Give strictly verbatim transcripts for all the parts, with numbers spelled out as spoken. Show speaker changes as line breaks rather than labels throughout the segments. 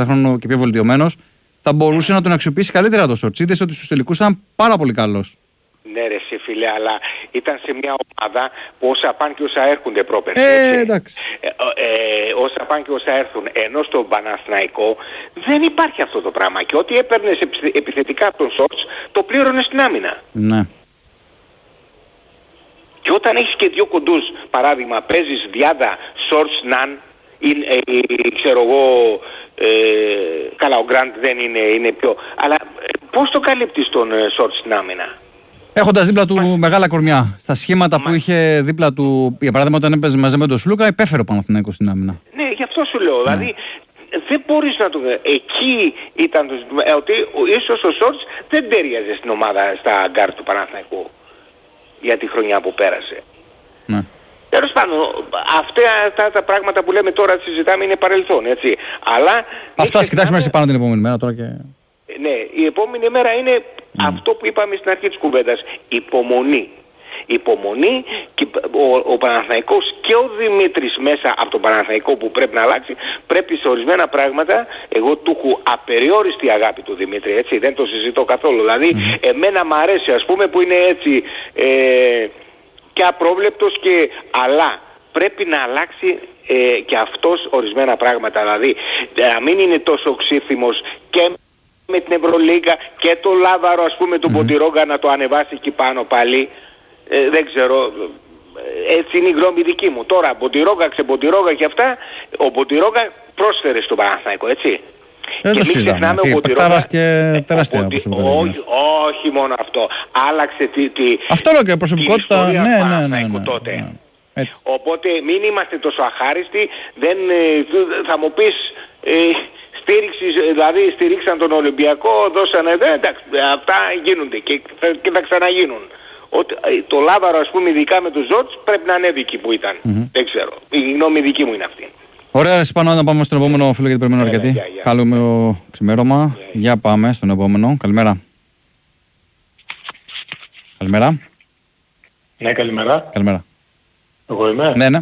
κάθε χρόνο και πιο βελτιωμένος, θα μπορούσε να τον αξιοποιήσει καλύτερα το Σόρτς. Είδες ότι στους τελικούς ήταν πάρα πολύ καλός.
Ναι ρε σε φίλε, αλλά ήταν σε μια ομάδα που όσα πάνε και όσα έρχονται πρόπερση.
Ε, εντάξει.
Ε, ε, όσα πάνε και όσα έρθουν. Ενώ στο Παναθηναϊκό δεν υπάρχει αυτό το πράγμα. Και ό,τι έπαιρνες επιθετικά από τον Σόρτς, το πλήρωνες στην άμυνα.
Ναι.
Και όταν έχεις και δύο κοντούς, παράδειγμα, παίζεις Διάδα, Σόρτς, Ναν, ή, ε, ε, ξέρω εγώ, ε, καλά ο Γκραντ δεν είναι, είναι πιο... Αλλά ε, πώς το καλύπτεις τον ε, Σόρτς στην άμυνα?
Έχοντας δίπλα του Μα... μεγάλα κορμιά. Στα σχήματα Μα... που είχε δίπλα του, για παράδειγμα όταν έπαιζε μαζί με τον Σλούκα, υπέφερε ο Παναθηναϊκός στην άμυνα.
Ναι, γι' αυτό σου λέω.
Ναι.
Δηλαδή δεν μπορείς να το... Εκεί ήταν το ζήτημα, ε, ότι ίσως ο Σόρτς δεν τέριαζε στην ομάδα στα γκάρ του Παναθηναϊκού για τη χρονιά που πέρασε.
Ναι.
Τέλος πάντων, αυτά τα, τα πράγματα που λέμε τώρα συζητάμε είναι παρελθόν, έτσι. Αλλά...
Αυτά ας κοιτάξουμε εσύ πάνω την επόμενη μέρα τώρα και...
Ναι, η επόμενη μέρα είναι mm. αυτό που είπαμε στην αρχή της κουβέντας. Υπομονή. Υπομονή και ο, ο Παναθηναϊκός και ο Δημήτρης μέσα από τον Παναθηναϊκό που πρέπει να αλλάξει, πρέπει σε ορισμένα πράγματα, εγώ του έχω απεριόριστη αγάπη του Δημήτρη, έτσι, δεν το συζητώ καθόλου. Δηλαδή, mm. εμένα μ' αρέσει ας πούμε που είναι έτσι ε, και απρόβλεπτος και αλλά πρέπει να αλλάξει ε, και αυτός ορισμένα πράγματα. Δηλαδή, να μην είναι τόσο ξύφημος και με την Ευρωλίγκα και το Λάβαρο ας πούμε του mm-hmm. Μποντιρόγκα να το ανεβάσει εκεί πάνω πάλι. Ε, δεν ξέρω, έτσι είναι η γνώμη δική μου. Τώρα Μποντιρόγκα, ξεμποντιρόγκα και αυτά, ο Μποντιρόγκα πρόσφερε στον Παναθηναϊκό, έτσι.
Δεν το συζητάμε, ο Μποντιρόγκα και τεράστια
Μποντι... όχι, όχι μόνο αυτό, άλλαξε τη, τη,
αυτό λέω και προσωπικότητα,
τη
ναι, ναι, ναι, ναι,
τότε.
Ναι, ναι.
Οπότε μην είμαστε τόσο αχάριστοι, δεν, θα μου πεις... Ε, στήριξη, δηλαδή στηρίξαν τον Ολυμπιακό, δώσανε, δεν, εντάξει, αυτά γίνονται και θα, και θα ξαναγίνουν. Ότι, το Λάβαρο ας πούμε ειδικά με τους Ζόρτς πρέπει να ανέβει εκεί που ήταν. Mm-hmm. Δεν ξέρω. Η γνώμη δική μου είναι αυτή.
Ωραία, εσύ πάνω να πάμε στον επόμενο φίλο γιατί περιμένω αρκετή. Καλό ξημέρωμα. Yeah, yeah. Για πάμε στον επόμενο. Καλημέρα. Καλημέρα.
Ναι, καλημέρα.
Καλημέρα.
Εγώ είμαι.
Ναι, ναι.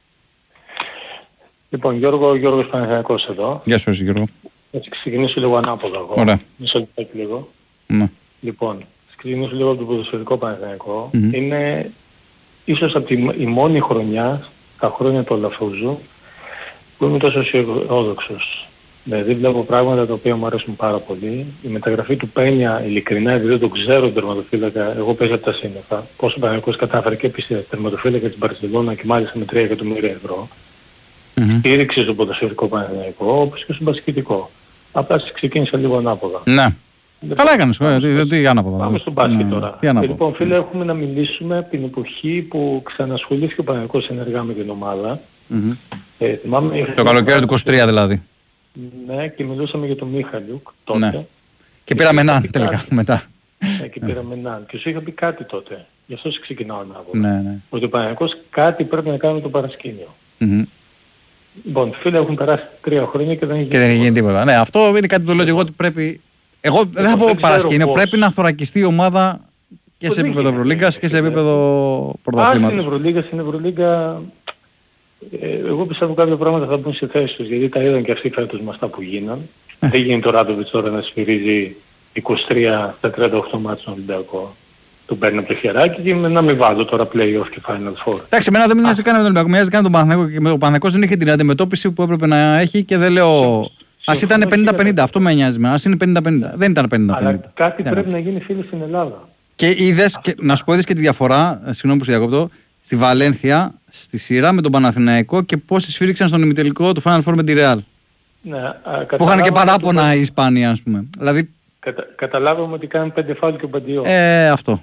Λοιπόν, Γιώργο, Γιώργος Παναθηναϊκός εδώ.
Γεια σου, Γιώργο.
Έτσι, ξεκινήσω λίγο ανάποδα εγώ.
Ωραία.
Μισό λεπτάκι λίγο.
Ναι.
Λοιπόν, ξεκινήσω λίγο από το ποδοσφαιρικό Παναθηναϊκό. Mm-hmm. Είναι ίσως από τη, η μόνη χρονιά, τα χρόνια του Αλαφούζου, που είμαι τόσο αισιόδοξος. Δηλαδή βλέπω πράγματα τα οποία μου αρέσουν πάρα πολύ. Η μεταγραφή του Πένια, ειλικρινά, επειδή δεν το ξέρω τον τερματοφύλακα, εγώ παίζω από τα σύννεφα. Πόσο ο Παναθηναϊκός κατάφερε και πίστευε τερματοφύλακα της Μπαρσελόνα και μάλιστα με τρία εκατομμύρια ευρώ. Mm-hmm. Στήριξε στο ποδοσφαιρικό Παναθηναϊκό όπως και στο μπασκετικό. Απλά ξεκίνησα λίγο ανάποδα.
Ναι. Δεν καλά έκανες, τι, τι ανάποδα.
Πάμε στο μπάσκετ ναι, τώρα.
Τι ανάποδα.
Λοιπόν φίλε, έχουμε να μιλήσουμε από την εποχή που ξανασχολήθηκε ο Παναθηναϊκός ενεργά με την ομάδα.
Mm-hmm.
Ε, θυμάμαι,
το καλοκαίρι του είκοσι τρία δηλαδή.
Ναι, και μιλούσαμε για τον Μίχαλιουκ τότε.
Ναι. Και, και πήραμε έναν τελικά μετά.
Ναι, και πήραμε έναν. Και σου είχα πει κάτι τότε. Γι' αυτό σε ξεκινάω ανάποδα.
Ναι, ναι.
Ότι ο Παναθηναϊκός κάτι πρέπει να κάνει με το παρασκήνιο.
Mm-hmm.
Λοιπόν, φίλε, έχουν περάσει τρία χρόνια και δεν έχει
γίνει, γίνει τίποτα. Ναι, αυτό είναι κάτι που το λέω και εγώ ότι πρέπει. Εγώ δεν θα πω παρασκήνιο, πρέπει να θωρακιστεί η ομάδα και σε επίπεδο Ευρωλίγκας και σε επίπεδο πρωταθλήματος.
Στην Ευρωλίγκα, στην Ευρωλίγκα, ε, εγώ πιστεύω κάποια πράγματα θα μπουν σε θέση τους, γιατί τα είδαν και αυτοί φέτος με αυτά που γίναν. Ε. Δεν γίνει το Ράντοβιτς τώρα να σφυρίζει είκοσι τρία στα τριάντα οκτώ μάτς στον Ολυμπιακό. Του παίρνει από το χεράκι και να μην βάλω τώρα play-off και final four.
Εντάξει, εμένα δεν με νοιάζει καν με τον Ολυμπιακό, με νοιάζει καν τον Παναθηναϊκό και ο Παναθηναϊκός δεν είχε την αντιμετώπιση που έπρεπε να έχει και δεν λέω. Ας ήταν πενήντα πενήντα, αυτό με νοιάζει. Ας είναι πενήντα πενήντα. Δεν ήταν πενήντα πενήντα.
Αλλά κάτι yeah. πρέπει να γίνει φίλοι στην Ελλάδα.
Και είδες, και, να σου πω είδες και τη διαφορά, συγγνώμη που σε διακόπτω, στη Βαλένθια, στη σειρά με τον Παναθηναϊκό και πώς τη σφύριξαν στον ημιτελικό του Final Four με τη Real.
Ναι,
που είχαν και παράπονα οι Ισπανοί, ας πούμε. Δηλαδή,
κατα, καταλάβαμε ότι κάνουν πέντε φάουλ και ο Μπαντιό.
Ε, αυτό.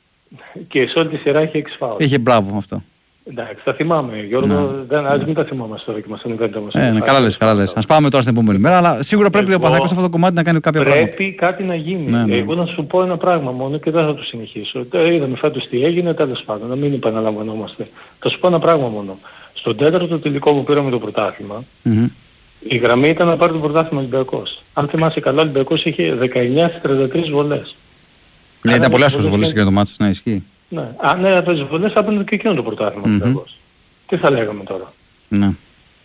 Και σε όλη τη σειρά είχε έξι φάουλ.
Είχε μπράβο αυτό.
Εντάξει, τα θυμάμαι Γιώργο, ναι. δεν, ας μην τα θυμάμαστε τώρα και μας ανεβαίνετε μας.
Ε, ναι, καλά λες, καλά λες. Ας πάμε τώρα στην επόμενη μέρα, αλλά σίγουρα πρέπει εγώ, ο Παναθηναϊκός σε αυτό το κομμάτι να κάνει κάποια
πρέπει
πράγματα.
Πρέπει κάτι να γίνει.
Ναι, ναι.
Εγώ να σου πω ένα πράγμα μόνο και δεν θα το συνεχίσω. Είδαμε φέτος τι έγινε, τέλος πάντων, να μην επαναλαμβανόμαστε. Θα σου πω ένα πράγμα μόνο. Στον τέταρτο τελικό που πήραμε το πρωτάθλημα, mm-hmm. η γραμμή ήταν να πάρει το πρωτάθλημα Ολυμπιακός. Αν θυμάσαι καλά, ο Ολυμπιακός είχε δεκαεννιά στις τριάντα τρεις βολές.
Ναι, ήταν πολλές φορές βολές για το μάτσο, ναι, ισχύει.
Ναι, αν έπαιζε βολές θα έπαιρνε και εκείνο το πρωτάθλημα mm-hmm. Ολυμπιακός. Τι θα λέγαμε τώρα.
Ναι.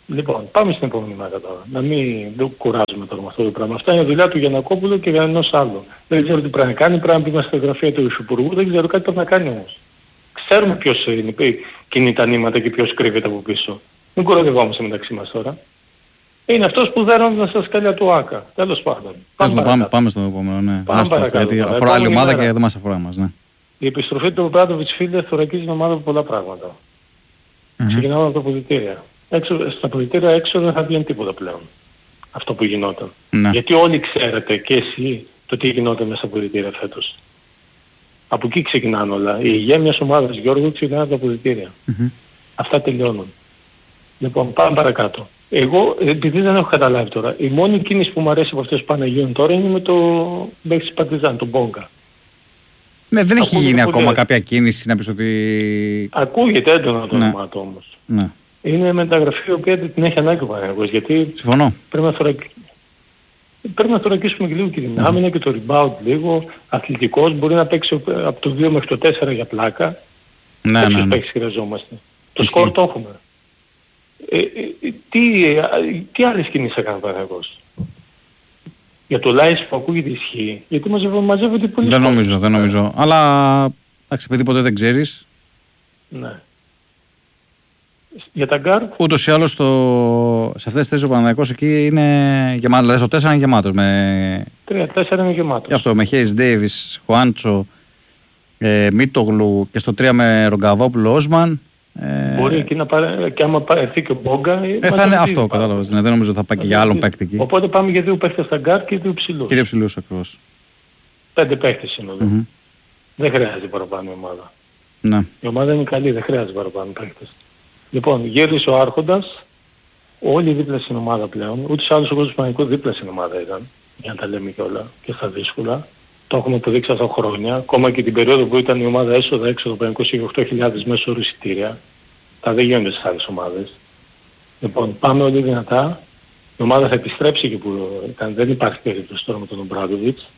Λοιπόν, πάμε στην επόμενη μέρα τώρα. Να μην δεν κουράζουμε τώρα με αυτό το πράγμα. Αυτά είναι δουλειά του Γιαννακόπουλου και για ενός άλλου. Δεν ξέρω τι πρέπει να κάνει, πρέπει να πει στα γραφεία του Υφυπουργού, δεν ξέρω κάτι πρέπει να κάνει όμως. Ξέρουμε ποιος είναι, κινεί τα νήματα και ποιος κρύβεται από πίσω. Μην κουραδευόμαστε μεταξύ μας τώρα. Είναι αυτός που δέρνονται στα σκαλιά του ΆΚΑ. Τέλος πάντων.
Πάμε, πάμε, πάμε στο επόμενο, ναι.
Πάμε
Άστο,
παρακάτω,
γιατί
τώρα.
αφορά άλλη ομάδα
Επόμενη
και δεν μας αφορά εμάς, ναι.
Η επιστροφή του Ομπράντοβιτς, φίλε, θωρακίζει την ομάδα από πολλά πράγματα. Mm-hmm. Ξεκινάμε από τα αποδυτήρια. Έξω, στα αποδυτήρια έξω δεν θα βγαίνει τίποτα πλέον. Αυτό που γινόταν. Ναι. Γιατί όλοι ξέρετε και εσύ το τι γινόταν μέσα στα αποδυτήρια φέτος. Από εκεί ξεκινάνε όλα. Η υγεία μιας ομάδας, Γιώργο, ξεκινάνε από τα αποδυτήρια. Mm-hmm. Αυτά τελειώνουν. Λοιπόν, πάμε παρακάτω. Εγώ, επειδή δεν έχω καταλάβει τώρα, η μόνη κίνηση που μου αρέσει από αυτές που πάνε να γίνουν τώρα είναι με το Μπέξι Παρτιζάν, τον Μπόγκα.
Ναι, δεν έχει γίνει ακόμα λέει. κάποια κίνηση να πεις ότι...
Ακούγεται έντονα το
ναι.
όνομά του όμως.
Ναι.
Είναι μεταγραφή η οποία την έχει ανάγκη ο Παναγιώτης, γιατί
συμφωνώ.
Πρέπει να, θωρακ... πρέπει να θωρακίσουμε και λίγο και την mm. άμυνα και το rebound λίγο. Αθλητικός, μπορεί να παίξει από το δύο μέχρι το τέσσερα για πλάκα.
Ναι, ναι, ναι.
Παίξεις χρειαζόμαστε. Το σκορ το έχουμε. Ε, ε, τι, ε, τι άλλες κινήσεις έκανε ο Παναγιώτης? Για το Λάις που ακούγεται ισχύει, γιατί μαζεύονται πολύ.
Δεν νομίζω, δεν νομίζω. Αλλά, εντάξει, επειδή ποτέ δεν ξέρεις.
Ναι. Για τα γκάρτ.
Ούτως ή άλλως το... σε αυτές τις θέσεις ο Παναθηναϊκός εκεί είναι γεμάτος. Δηλαδή στο τέσσερα είναι γεμάτος. Με...
τρία τέσσερα είναι γεμάτος.
Γι' αυτό με Χέις Ντέιβις, Χουάντσο, ε, Μίτογλου και στο τρία με Ρογκαβόπουλο, Όσμαν. Ε...
Μπορεί εκεί να πάρει, και άμα έρθει και ο Μπόγκα.
Ε, θα είναι αυτό, κατάλαβες. Ναι, δεν νομίζω θα πάει και για άλλον παίκτη εκεί.
Οπότε πάμε για δύο παίκτες στα γκάρτ και δύο ψηλούς.
Και δύο ψηλούς ακριβώς.
Πέντε παίκτες είναι εδώ. Mm-hmm. Δεν χρειάζεται παραπάνω η ομάδα.
Ναι.
Η ομάδα είναι καλή, δεν χρειάζεται παραπάνω παίκτες. Λοιπόν, γύρισε ο Άρχοντας, όλοι δίπλα στην ομάδα πλέον, ούτως ή άλλως ο κόσμος Παναγικού δίπλα στην ομάδα ήταν, για να τα λέμε και όλα και στα δύσκολα. Το έχουμε αποδείξει αυτά χρόνια, ακόμα και την περίοδο που ήταν η ομάδα έσοδα έξω το Παναγικός είχε οκτώ χιλιάδες μέσω όρο εισιτήρια. Τα δεν γίνονται στις άλλες ομάδες. Λοιπόν, πάμε όλοι δυνατά. Η ομάδα θα επιστρέψει εκεί που ήταν, δεν υπάρχει περίπτωση τώρα με τον Ομπράντοβιτς.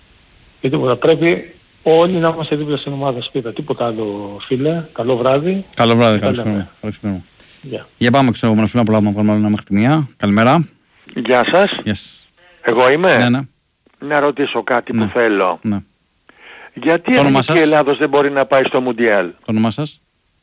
Και τίποτα, πρέπει όλοι να είμαστε δίπλα στην ομάδα σπίτα. Τίποτα άλλο, φίλε. Καλό βράδυ.
Καλό βράδυ, καλό ξυπνήμα. Yeah. Για πάμε ξέρω εγώ φίλε, πολλά να πάμε ένα μέχρι τη μία. Καλημέρα.
Γεια σας.
Yes.
Εγώ είμαι.
Ναι, ναι.
Να ρωτήσω κάτι
ναι.
που θέλω.
Ναι.
Γιατί η Εθνική Ελλάδος δεν μπορεί να πάει στο Μουντιάλ?
Το όνομά σας?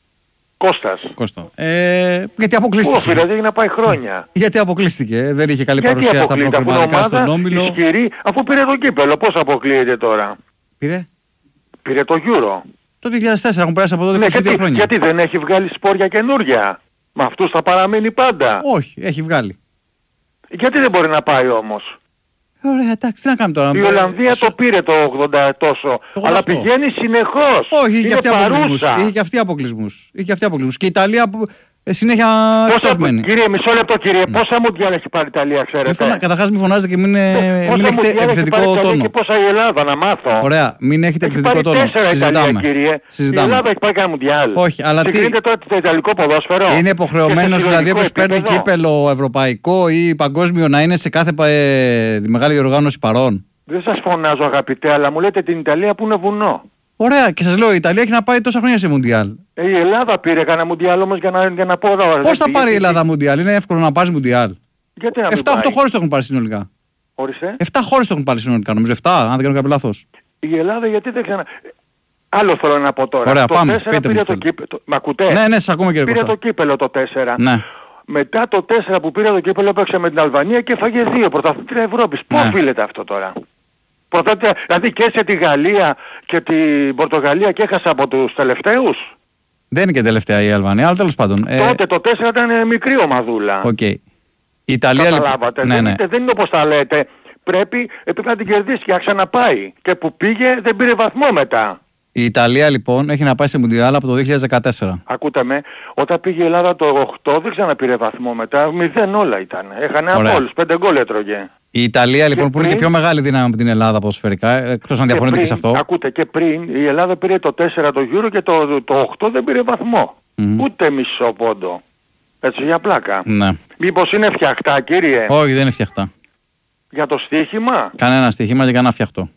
Κώστας.
Κώστα. Ε, γιατί αποκλείστηκε.
Ω, φίλε, έγινε να πάει χρόνια.
Γιατί αποκλείστηκε. Δεν είχε καλή
γιατί
παρουσία στα προκριματικά στον Όμιλο.
Ισχυρή, αφού πήρε το κύπελο. Πώς αποκλείεται τώρα?
Πήρε.
Πήρε το Euro.
Το δύο χιλιάδες τέσσερα έχουν περάσει από τότε
ναι,
είκοσι δύο
γιατί,
χρόνια.
Γιατί δεν έχει βγάλει σπόρια καινούρια? Με αυτούς θα παραμείνει πάντα.
Όχι, έχει βγάλει.
Γιατί δεν μπορεί να πάει όμως?
Ωραία, εντάξει, τι να κάνουμε τώρα.
Η Ολλανδία Σ... το πήρε το ογδόντα τόσο, το αλλά πηγαίνει συνεχώς.
Όχι, είχε και αυτή αποκλεισμούς. Είχε και αυτή αποκλεισμούς. Είχε και αυτή αποκλεισμούς. Και η Ιταλία που συνέχεια εκτός μένει.
Κύριε, μισό λεπτό κύριε, mm. πόσα Μουντιάλ έχει πάρει η Ιταλία, ξέρετε?
Φωνα... Καταρχάς μην φωνάζετε και μην, ε, μην έχετε επιθετικό τόνο.
Και πόσα η Ελλάδα, να μάθω.
Ωραία, μην έχετε έχει επιθετικό τόνο. Συζητάμε.
Ιταλία,
Συζητάμε.
Η Ελλάδα έχει πάρει κανένα Μουντιάλ.
Όχι, αλλά τι...
Συγκρίνεται τώρα το ιταλικό ποδόσφαιρο.
Είναι υποχρεωμένος δηλαδή όπως παίρνει κύπελο ευρωπαϊκό ή παγκόσμιο να είναι σε κάθε ε, μεγάλη διοργάνωση παρόν.
Δεν σας φωνάζω αγαπητέ, αλλά μου λέτε την Ιταλία που είναι βουνό.
Ωραία, και σας λέω η Ιταλία έχει να πάει τόσα χρόνια σε Μουντιάλ.
Ε, η Ελλάδα πήρε κανένα Μουντιάλ όμως για να, για να πω εδώ.
Πώς θα πάρει η Ελλάδα Μουντιάλ? Είναι εύκολο να πάρει Μουντιάλ.
Γιατί να μην
εφτά οχτώ χώρες το έχουν πάρει συνολικά.
Όριστε.
εφτά χώρες το έχουν πάρει συνολικά, νομίζω εφτά, αν δεν κάνω κάποιο λάθος.
Η Ελλάδα γιατί δεν ξανα... Άλλο θέλω να πω τώρα.
Ωραία,
το
πάμε,
τέσσερα
πείτε
πήρε
μου.
Το κύπελο. Μ' ακούτε?
Ναι, ναι, σας ακούμε κύριε
Πήρε
Κώστα.
το κύπελο το τέσσερα.
Ναι.
Μετά το τέσσερα που πήρε το κύπελο έπαιξε με την Αλβανία και έφαγε δύο πρωταθλήτρια Ευρώπης. Πώς ναι. οφείλεται αυτό τώρα? Πρωτάτια, δηλαδή και σε τη Γαλλία και την Πορτογαλία και έχασα από τους τελευταίους.
Δεν είναι και τελευταία η Αλβανία, αλλά τέλος πάντων.
Τότε ε... το τέσσερα ήταν μικρή ομαδούλα.
Οκ. Okay. Η Ιταλία
Καταλάβατε.
Ναι,
δεν,
ναι.
Είναι, δεν είναι όπως τα λέτε. Πρέπει, πρέπει να την κερδίσει και να ξαναπάει. Και που πήγε δεν πήρε βαθμό μετά.
Η Ιταλία λοιπόν έχει να πάει σε Μουντιάλ από το δύο χιλιάδες δεκατέσσερα.
Ακούτε με, όταν πήγε η Ελλάδα το οκτώ δεν ξαναπήρε βαθμό μετά. Μηδέν όλα ήταν. Έχανε από όλους. Πέντε γκολ έτρωγε.
Η Ιταλία λοιπόν και που πριν... είναι και πιο μεγάλη δύναμη από την Ελλάδα ποδοσφαιρικά, εκτός αν διαφωνείτε και, και σε αυτό.
Ακούτε και πριν η Ελλάδα πήρε το τέσσερα το Euro και το, το οκτώ δεν πήρε βαθμό. Mm. Ούτε μισό πόντο. Έτσι για πλάκα.
Ναι.
Μήπως είναι φτιαχτά κύριε?
Όχι, δεν είναι φτιαχτά.
Για το στοίχημα?
Κανένα στοίχημα και κανένα φτιαχτό.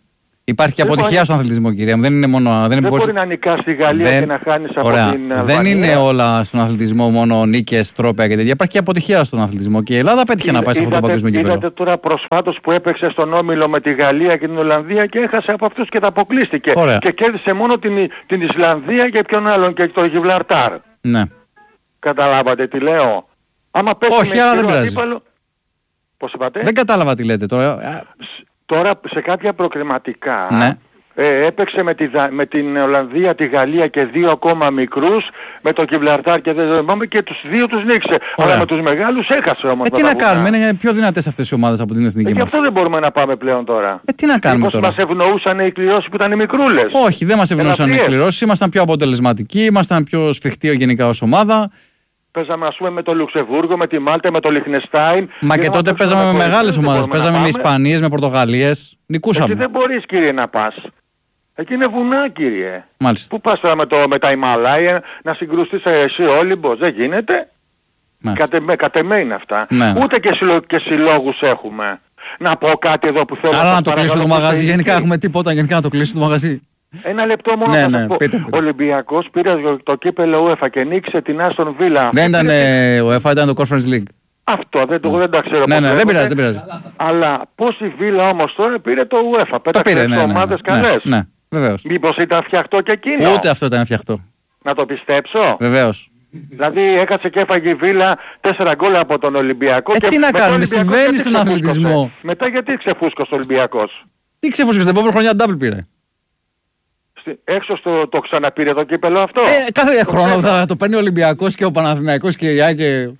Υπάρχει και αποτυχία
μπορεί...
στον αθλητισμό, κυρία μου. Δεν είναι μόνο. Δεν,
δεν
μπορείς...
μπορεί να νικάς στη Γαλλία δεν... και να χάνεις από
Ωραία.
την.
Δεν
Αλβανία.
είναι όλα στον αθλητισμό μόνο νίκες, τρόπαια και τέτοια. Υπάρχει και αποτυχία στον αθλητισμό. Και η Ελλάδα πέτυχε να πάει σε αυτό το παγκόσμιο κύπελλο.
Είδατε τώρα προσφάτως που έπαιξε στον όμιλο με τη Γαλλία και την Ολλανδία και έχασε από αυτούς και τα αποκλείστηκε.
Ωραία.
Και κέρδισε μόνο την, την Ισλανδία και ποιον άλλον και το Γιβραλτάρ.
Ναι.
Καταλάβατε τι λέω. Άμα
όχι, αλλά δεν πειράζει.
Αντίπαλο... Πώς είπατε?
Δεν κατάλαβα τι λέτε τώρα.
Τώρα σε κάποια προκριματικά
ναι.
ε, έπαιξε με, τη, με την Ολλανδία, τη Γαλλία και δύο ακόμα μικρούς, με το Γιβραλτάρ και δεν θυμάμαι και τους δύο τους νίξε. Αλλά με τους μεγάλους έχασε όμως.
Ε, τι να κάνουμε, είναι πιο δυνατές αυτές οι ομάδες από την εθνική
ε,
μας.
Γι' αυτό δεν μπορούμε να πάμε πλέον τώρα.
Ε, τι να κάνουμε
Μήπως
τώρα.
μας ευνοούσαν οι κληρώσεις που ήταν οι μικρούλες.
Όχι, δεν μας ευνοούσαν οι κληρώσεις, ήμασταν πιο αποτελεσματικοί, ήμασταν πιο σφιχτοί γενικά ως ομάδα.
Παίζαμε ας πούμε με το Λουξεμβούργο, με τη Μάλτα, με το Λιχνεστάιν.
Μα και τότε παίζαμε με μεγάλες ομάδες. Παίζαμε με Ισπανίες, με Πορτογαλίες. Νικούσαμε.
Εκεί δεν μπορείς, κύριε, να πας. Εκεί είναι βουνά, κύριε.
Μάλιστα.
Πού πας τώρα με, το, με τα Ιμαλάια να συγκρουστείς εσύ Όλυμπος? Δεν γίνεται. Κατεμέ, κατεμέ είναι αυτά.
Ναι.
Ούτε και, συλλο, και συλλόγους έχουμε. Να πω κάτι εδώ που θέλω.
Άρα να το κλείσω το μαγαζί. Γενικά έχουμε τίποτα. Γενικά να το κλείσω το μαγαζί.
Ένα λεπτό μόνο
ναι,
να
ναι,
πω.
πείτε, πείτε.
Ο Ολυμπιακός πήρε το κύπελλο UEFA και νίκησε την Άστον Βίλα.
Δεν ήταν ο UEFA, ήταν το Conference League.
Αυτό δεν, το, δεν τα ξέρω.
Ναι, ναι, δεν πειράζει, δεν πειράζει.
Αλλά πώς η Βίλα όμως τώρα πήρε το UEFA.
Πέταξε
τις
ναι, ναι,
ομάδες
ναι,
καλές.
Ναι, ναι, βεβαίως.
Μήπως ήταν φτιαχτό και εκείνο?
Ούτε αυτό ήταν φτιαχτό.
Να το πιστέψω.
Βεβαίως.
Δηλαδή έκατσε και έφαγε η Βίλα τέσσερα γκολ από τον Ολυμπιακό.
Ε,
και
τι να κάνουμε, συμβαίνει στον αθλητισμό.
Μετά γιατί ξεφούσκωσε ο Ολυμπιακός?
Τι ξεφούσκωσε, την επόμενη χρονιά double πήρε.
Έξω στο, το ξαναπήρε το κύπελλο αυτό.
Ε, κάθε το χρόνο θα το παίρνει ο Ολυμπιακός και ο Παναθηναϊκός και η Άκη.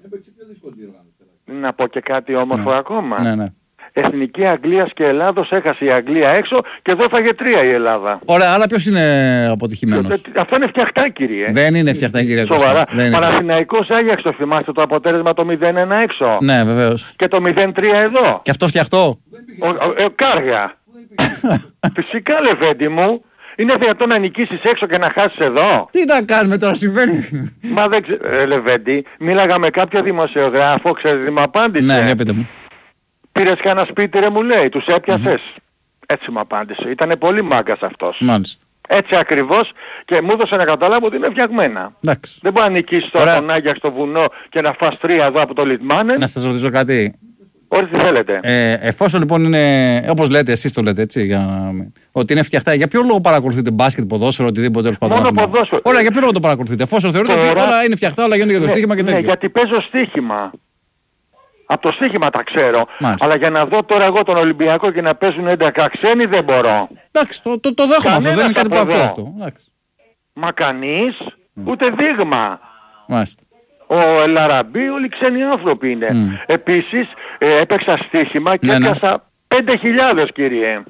Να πω και κάτι όμορφο
ναι.
ακόμα.
Ναι, ναι.
Εθνική Αγγλίας και Ελλάδος έχασε η Αγγλία έξω και εδώ έφαγε τρία η Ελλάδα.
Ωραία, αλλά ποιος είναι αποτυχημένος?
Αυτό είναι φτιαχτά, κύριε.
Δεν είναι φτιαχτά, κύριε.
Σοβαρά. Παναθηναϊκός Άγιαξ, το θυμάστε το αποτέλεσμα το μηδέν ένα έξω.
Ναι, βεβαίως.
Και το μηδέν τρία εδώ.
Και αυτό φτιαχτό.
Ο, ο, ο, κάργα. Φυσικά, Λεβέντη μου. Είναι δυνατόν να νικήσεις έξω και να χάσεις εδώ?
Τι να κάνουμε τώρα, συμβαίνει.
Μα δεν ξέρω, ε, Λεβέντη, μίλαγα με κάποιο δημοσιογράφο, ξέρετε τι μου απάντησε?
Ναι, για πείτε μου.
Πήρες κανένα σπίτι ρε μου λέει, τους έπιασες? Mm-hmm. Έτσι μου απάντησε, ήτανε πολύ μάγκας αυτός.
Μάλιστα.
Έτσι ακριβώς και μου έδωσε να καταλάβω ότι είναι φτιαγμένα.
Εντάξει.
Δεν μπορεί να νικήσεις τώρα τον Άγιαξ στο βουνό και να φας τρία εδώ από το Λιτμάνεν.
Να σας ρωτήσω κάτι.
Ό,τι τι θέλετε.
Ε, εφόσον λοιπόν είναι, όπως λέτε, εσείς το λέτε έτσι, για να... ότι είναι φτιαχτά, για ποιο λόγο παρακολουθείτε μπάσκετ, ποδόσφαιρο, οτιδήποτε τέλος πάντων?
Μόνο ποδόσφαιρο.
Όλα, για ποιο λόγο το παρακολουθείτε? Εφόσον θεωρείτε τώρα... ότι όλα είναι φτιαχτά, όλα γίνονται για το
ναι,
στοίχημα και τέτοια.
Ναι, γιατί παίζω στοίχημα. Από το στοίχημα τα ξέρω.
Μάλιστα.
Αλλά για να δω τώρα εγώ τον Ολυμπιακό και να παίζουν έντεκα ξένοι δεν μπορώ.
Εντάξει, το, το, το δέχομαι αυτό, δεν είναι κάτι που ακούω αυτό. Εντάξει.
Μα κανείς, mm. ούτε δείγμα.
Μάλιστα.
Ο Ελαραμπή, όλοι ξένοι άνθρωποι είναι. Mm. Επίσης ε, έπαιξα στοίχημα και ναι, έπιασα ναι. πέντε χιλιάδες, κύριε.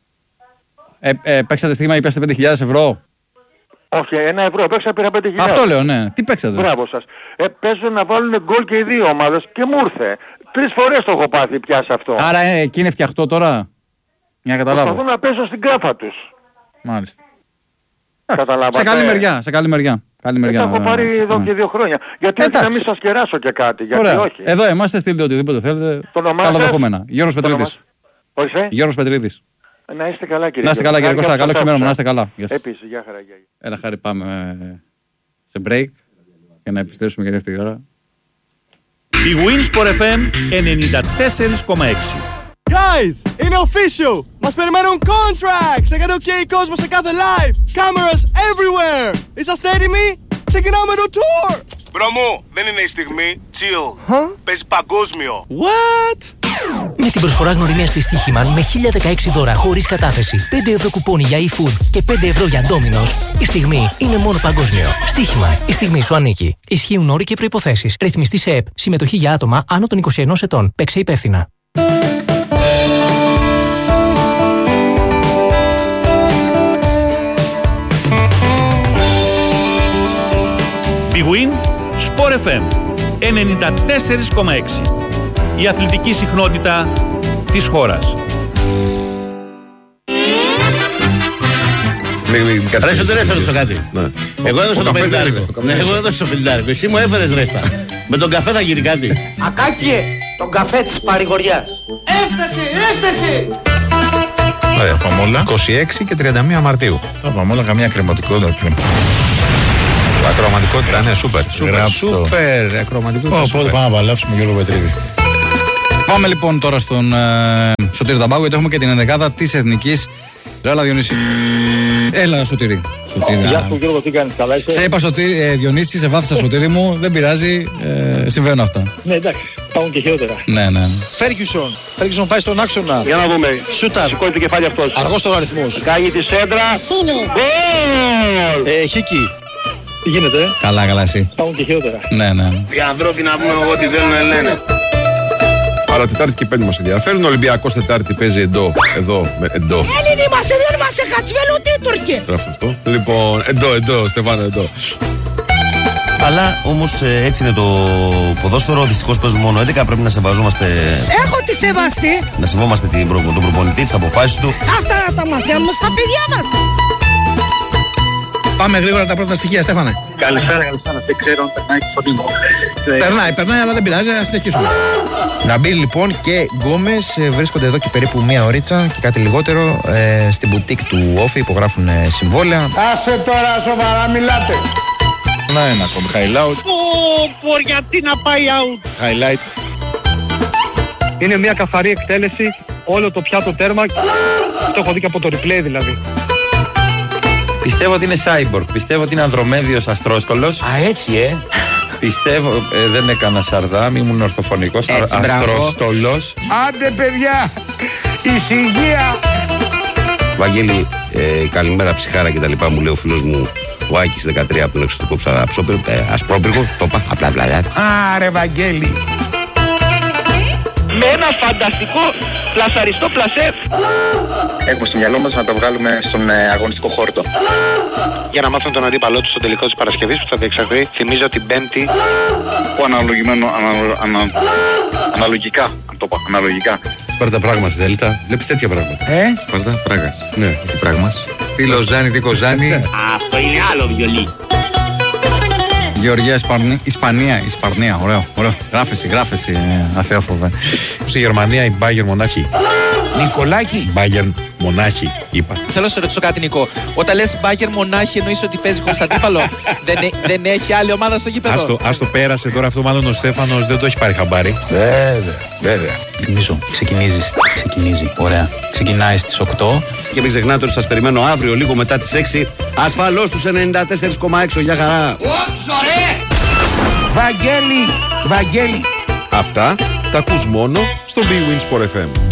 Ε, ε, παίξατε στοίχημα και πιάσατε πέντε χιλιάδες ευρώ?
Όχι, ένα ευρώ έπαιξα, πήρα πέντε χιλιάδες.
Αυτό λέω, ναι. Τι παίξατε?
Μπράβο σας. Ε, παίζω να βάλουν γκολ και οι δύο ομάδες και μου ήρθε. Τρεις φορές το έχω πάθει πια σε αυτό.
Άρα ε, εκεί είναι φτιαχτό τώρα? Για να καταλάβω.
Προσπαθώ να παίζω στην κάφα τους.
Μάλιστα.
Καταλάβατε.
Σε καλή μεριά, σε καλή μεριά. Καλή μεριά.
Τα έχω πάρει εδώ ναι. και δύο χρόνια. Γιατί έτσι να μην σας κεράσω και κάτι. Γιατί
ωραία.
Όχι.
Εδώ είμαστε, στείλτε οτιδήποτε θέλετε. Καλοδεχόμενα. Γιώργος Πετρίδης.
Όχι.
Γιώργος Πετρίδης.
Να είστε καλά, κύριε.
Να είστε καλά, κύριε Κώστα. Καλό ξημέρωμα, να είστε καλά.
Επίσης, γεια χαρά.
Έλα, χάρη, πάμε σε break για να επιστρέψουμε για δεύτερη ώρα.
Η Winsport εφ εμ ενενήντα τέσσερα κόμμα έξι.
Guys, είναι official! Μας περιμένουν contracts! Έκανε OK κόσμο σε κάθε live! Cameras everywhere! Είσαστε έτοιμοι? Ξεκινάμε το tour!
Μπρο μου, δεν είναι η στιγμή. Chill. Huh? Παίζει παγκόσμιο.
What?
Με την προσφορά γνωριμία στη Στοίχημαν με χίλια δεκαέξι δώρα χωρίς κατάθεση, πέντε ευρώ κουπόνι για e-food και πέντε ευρώ για Domino's, η στιγμή είναι μόνο παγκόσμιο. Στοίχημαν, η στιγμή σου ανήκει. Ισχύουν όροι και προϋποθέσεις. Ρυθμιστή σε ΕΠ. Συμμετοχή για άτομα άνω των είκοσι ενός ετών. Παίξε υπεύθυνα.
Big Win Sport εφ εμ ενενήντα τέσσερα κόμμα έξι. Η αθλητική συχνότητα της χώρας.
Ρε Σωτηρέ, θα ρωτήσω κάτι. Εγώ έδωσα το πενηντάρικο. Εγώ έδωσα το πενηντάρικο. Εσύ μου έφερες ρέστα. Με τον καφέ θα γίνει κάτι.
Ακάκιε, τον καφέ της παρηγοριάς. Έφτασε, έφτασε! Ωραία, πάμε όλα. είκοσι έξι και τριάντα μία Μαρτίου.
Θα πάμε όλα, καμία κρεματικότητα.
Ακροματικότητα, ναι, σούπερ. Σούπερ, σούπερ, ακροματικότητα.
Οπότε πάμε να παλέψουμε Γιώργο Πετρίδη.
Πάμε λοιπόν τώρα στον ε, Σωτήρη Ταμπάκο, γιατί έχουμε και την ενδεκάδα της Εθνικής. Έλα Διονύση. Έλα Σωτήρη. Σωτήρη.
Γεια σου Γιώργο, τι κάνεις, καλά είσαι?
Σε είπα Σωτήρη, ε, Διονύση, σε βάφησα Σωτήρη μου, δεν πειράζει, ε, συμβαίνουν αυτά.
Ναι, εντάξει, πάουν και χειρότερα.
Ναι, ναι.
Φέργιουσον. Φέργιουσον πάει στον άξονα.
Για να δούμε.
Σούταρ.
Σηκώνει το κεφάλι αυτός.
Αργός τον αριθμός.
Κάνει τη σέντρα. Γκολ!
Ε, Χίκη.
Τι γίνεται, ε?
Καλά, καλά εσύ.
Πάουν και χειρότερα.
Ναι, ναι.
Οι ανθρώποι να πούμε ό,τι θέλουν λένε.
Αλλά Τετάρτη και Πέμπτη μας ενδιαφέρουν. Ο Ολυμπιακός Τετάρτη παίζει εντό. Εδώ, με εντό.
Έλληνοι είμαστε, δεν είμαστε χατσμένοι ούτε οι Τούρκοι.
Γράφω αυτό. Λοιπόν, εντό, εντό, Στεφάνο, εντό.
Αλλά όμως έτσι είναι το ποδόσφαιρο. Δυστυχώς παίζουμε μόνο έντεκα. Πρέπει να σεβαζόμαστε.
Έχω τη σεβαστή.
Να σεβόμαστε την προ... τον προπονητή, τις αποφάσεις του.
Αυτά τα μαθαίνουμε στα παιδιά μας.
Πάμε γρήγορα τα πρώτα στοιχεία, Στέφανε.
Καλησπέρα, καλησπέρα. Δεν ξέρω αν περνάει τη φωνή μου.
Περνάει, περνάει, αλλά δεν πειράζει, να συνεχίσουμε.
Ναμπίλ λοιπόν και Γκόμες βρίσκονται εδώ και περίπου μία ωρίτσα και κάτι λιγότερο ε, στην μπουτίκ του Όφη, υπογράφουν ε, συμβόλαια.
Άσε τώρα, σοβαρά μιλάτε.
Να ένα ακόμη, highlight.
Πω, πω, γιατί να πάει out.
Highlight.
Είναι μια καθαρή εκτέλεση, όλο το πιάτο τέρμα. Το έχω δει και από το replay δηλαδή.
Πιστεύω ότι είναι cyborg, πιστεύω ότι είναι Ανδρομέδιος Αστρόστολος.
Α, έτσι, ε.
Πιστεύω, ε, δεν έκανα σαρδάμ, ήμουν ορθοφωνικός.
Έτσι,
Αστρόστολος.
Άντε παιδιά, ησυχία.
Βαγγέλη, ε, καλημέρα ψυχάρα και τα λοιπά, μου λέει ο φίλος μου ο Άκης δεκατρία από τον εξωτικό ψαραπσόπυρο, ε, ασπρόπυργο, το είπα, απλά απλά.
Άρε Βαγγέλη.
Με ένα φανταστικό πλασαριστό πλασέ.
Έχουμε στο μυαλό μας να το βγάλουμε στον ε, αγωνιστικό χόρτο. Για να μάθουν τον αντίπαλό του στο τελικό της Παρασκευής που θα διεξαχθεί, θυμίζω την Πέμπτη. Που αναλογημένο, ανα, ανα, αναλογικά, αν το πω, αναλογικά.
Σπάρτα Πράγμας Δέλτα, βλέπεις τέτοια πράγματα.
Ε?
Σπάρτα Πράγας. Ναι, τι Πράγμας.
Τι Λοζάνη, τι Κοζάνη.
Αυτό είναι άλλο βιολί.
Γεωργία, Ισπανία, Ισπανία, Ισπανία, ωραίο, ωραίο. Γράφεση, γράφεση, ε, αθεόφοβε.
Στη Γερμανία η Bayern Μονάχη.
Νικολάκη.
Bayern Μονάχη, είπα.
Θέλω να σε ρωτήσω κάτι, Νικό. Όταν λες Bayern Μονάχη, εννοείς ότι παίζει χωρίς αντίπαλο. δεν, δεν έχει άλλη ομάδα στο γήπεδο.
Ας το, ας το πέρασε τώρα αυτό, μάλλον ο Στέφανος δεν το έχει πάρει χαμπάρι.
Βέβαια, βέβαια.
Θυμίζω, ξεκινήσεις, ξεκινήσει, ωραία. Ξεκινάει στις οκτώ.
Και μην ξεχνάτε ότι σας περιμένω αύριο λίγο μετά τις έξι. Ασφαλώς τους ενενήντα τέσσερα κόμμα έξι, για χαρά.
Βαγγέλη, Βαγγέλη.
Αυτά τα ακούς μόνο στο Big Win Sport εφ εμ.